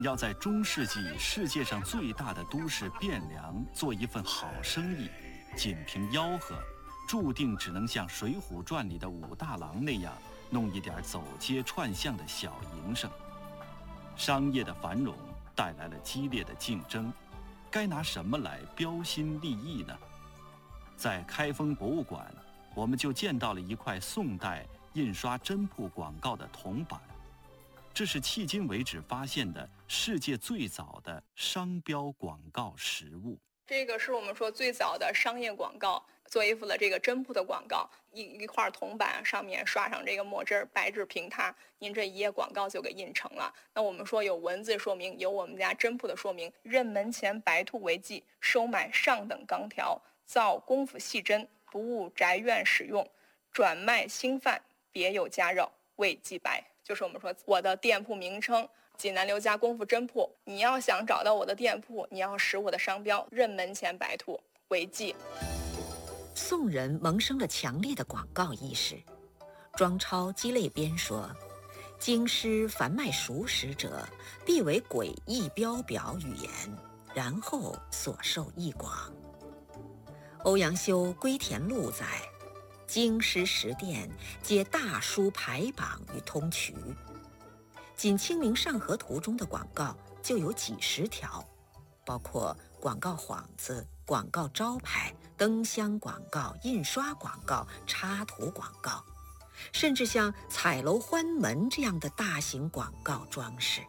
要在中世纪世界上最大的都市汴梁做一份好生意，仅凭吆喝，注定只能像《水浒传》里的武大郎那样，弄一点走街串巷的小营生。商业的繁荣带来了激烈的竞争，该拿什么来标新立异呢？在开封博物馆，我们就见到了一块宋代印刷针铺广告的铜板，这是迄今为止发现的世界最早的商标广告实物。 这个是我们说最早的商业广告，做衣服的这个针铺的广告，一块铜板上面刷上这个墨汁，白纸平它，您这一页广告就给印成了。那我们说有文字说明，有我们家针铺的说明，任门前白兔为记，收买上等钢条，造功夫细针，不误宅院使用，转卖兴贩，别有家扰，为记白。就是我们说我的店铺名称济南刘家功夫针铺，你要想找到我的店铺，你要识我的商标，任门前白兔为记。 宋人萌生了强烈的广告意识。庄超鸡肋编说：“京师凡卖熟食者，必为诡异标表语言，然后所受益广。”欧阳修《归田录》载：“京师食店皆大书排榜与通衢。”仅《清明上河图》中的广告就有几十条，包括广告幌子、广告招牌、灯箱广告、印刷广告、插图广告，甚至像彩楼欢门这样的大型广告装饰。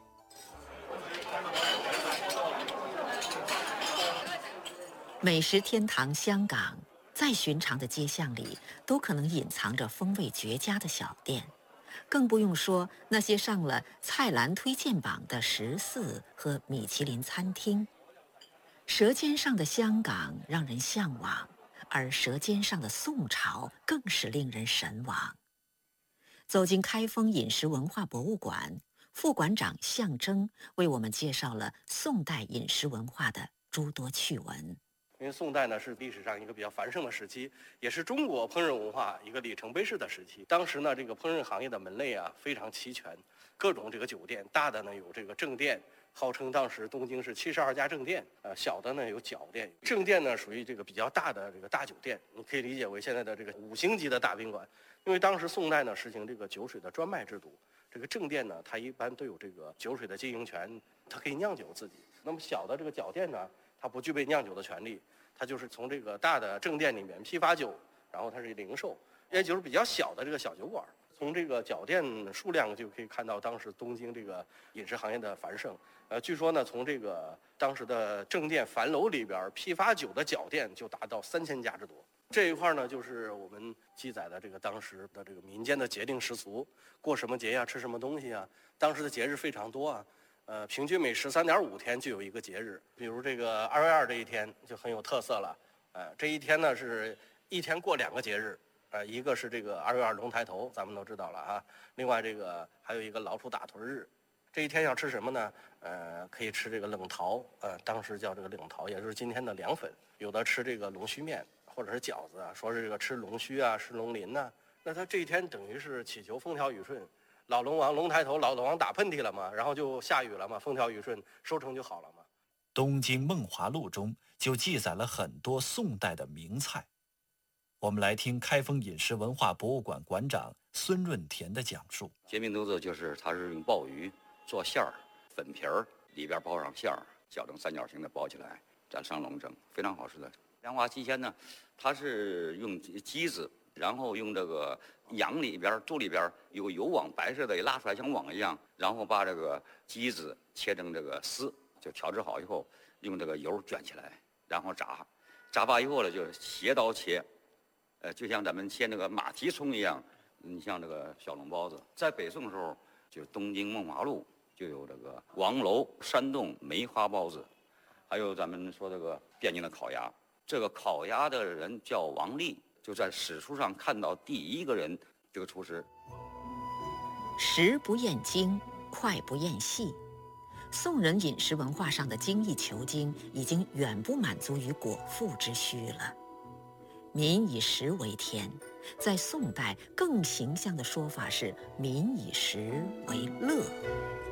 美食天堂香港，再寻常的街巷里都可能隐藏着风味绝佳的小店，更不用说那些上了菜篮推荐榜的食肆和米其林餐厅。舌尖上的香港让人向往，而舌尖上的宋朝更是令人神往。走进开封饮食文化博物馆，副馆长向征为我们介绍了宋代饮食文化的诸多趣闻。 因为宋代呢是历史上一个比较繁盛的时期，也是中国烹饪文化一个里程碑式的时期。当时呢，这个烹饪行业的门类啊非常齐全，各种这个酒店，大的呢有这个正店，号称当时东京是72家正店，小的呢有角店。正店呢属于这个比较大的这个大酒店，你可以理解为现在的这个5星级的大宾馆。因为当时宋代呢实行这个酒水的专卖制度，这个正店呢它一般都有这个酒水的经营权，它可以酿酒自己。那么小的这个角店呢，它不具备酿酒的权利，它就是从这个大的正店里面批发酒，然后它是零售，也就是比较小的这个小酒馆。从这个角店数量就可以看到当时东京这个饮食行业的繁盛。据说呢，从这个当时的正店樊楼里边批发酒的角店就达到3000家之多。这一块呢，就是我们记载的这个当时的这个民间的节令习俗，过什么节呀，吃什么东西啊。当时的节日非常多啊。平均每13.5天就有一个节日，比如这个2月2这一天就很有特色了。这一天呢是一天过2个节日，一个是这个2月2龙抬头，咱们都知道了啊。另外这个还有一个老鼠打盹日。这一天要吃什么呢？可以吃这个冷桃，当时叫这个冷桃，也就是今天的凉粉。有的吃这个龙须面或者是饺子啊，说是这个吃龙须啊，吃龙鳞呐。那他这一天等于是祈求风调雨顺。老龙王龙抬头，老龙王打喷嚏了嘛，然后就下雨了嘛，风调雨顺，收成就好了嘛。 东京梦华录中就记载了很多宋代的名菜。我们来听开封饮食文化博物馆馆长孙润田的讲述。 煎饼肚子就是它是用鲍鱼做馅儿，粉皮儿里边包上馅儿，搅成三角形的包起来，蘸上龙蒸，非常好吃的。凉滑鸡鲜呢，它是用鸡子，然后用这个羊里边、猪里边有油网，白色的也拉出来像网一样，然后把这个鸡子切成这个丝，就调制好以后，用这个油卷起来，然后炸，炸发以后呢，就斜刀切，就像咱们切那个马蹄葱一样。你像这个小笼包子，在北宋时候，就东京梦华录就有这个王楼山洞梅花包子，还有咱们说这个汴京的烤鸭。这个烤鸭的人叫王立，就在史书上看到第一个人，这个厨师。 食不厌精，脍不厌细。宋人饮食文化上的精益求精，已经远不满足于果腹之需了。民以食为天，在宋代更形象的说法是民以食为乐。